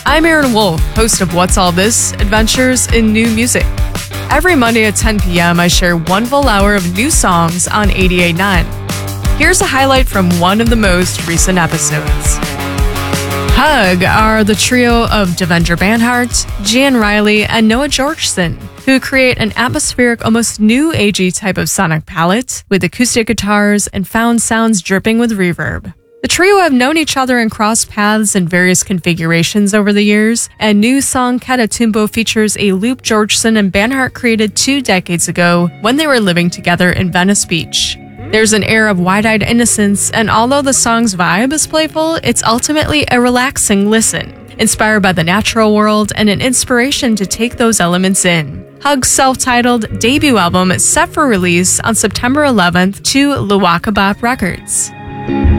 I'm Aaron Wolf, host of What's All This? Adventures in New Music. Every Monday at 10 p.m., I share one full hour of new songs on 88.9. Here's a highlight from one of the most recent episodes. Hug are the trio of Devendra Banhart, Gian Riley, and Noah Georgeson, who create an atmospheric, almost new agey type of sonic palette with acoustic guitars and found sounds dripping with reverb. The trio have known each other and crossed paths in various configurations over the years, and new song Catatumbo features a loop Georgeson and Banhart created 2 decades ago when they were living together in Venice Beach. There's an air of wide-eyed innocence, and although the song's vibe is playful, it's ultimately a relaxing listen, inspired by the natural world and an inspiration to take those elements in. Hug's self-titled debut album is set for release on September 11th to Luwakabop Records.